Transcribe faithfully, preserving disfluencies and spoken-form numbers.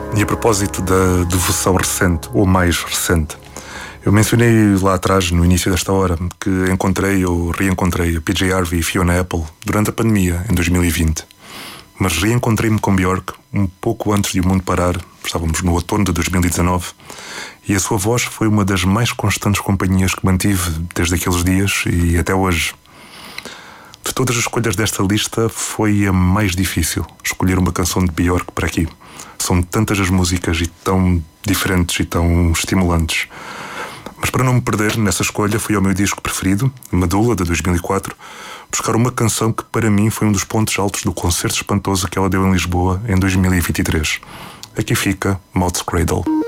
E a propósito da devoção recente, ou mais recente, eu mencionei lá atrás, no início desta hora, que encontrei ou reencontrei a P J Harvey e Fiona Apple durante a pandemia, em dois mil e vinte. Mas reencontrei-me com Björk um pouco antes de o mundo parar. Estávamos no outono de dois mil e dezanove. E a sua voz foi uma das mais constantes companhias que mantive desde aqueles dias e até hoje. De todas as escolhas desta lista, foi a mais difícil escolher uma canção de Björk para aqui. São tantas as músicas e tão diferentes e tão estimulantes. Mas para não me perder nessa escolha, fui ao meu disco preferido, Medula, de dois mil e quatro, buscar uma canção que para mim foi um dos pontos altos do concerto espantoso que ela deu em Lisboa em dois mil e vinte e três. Aqui fica Maud's Cradle.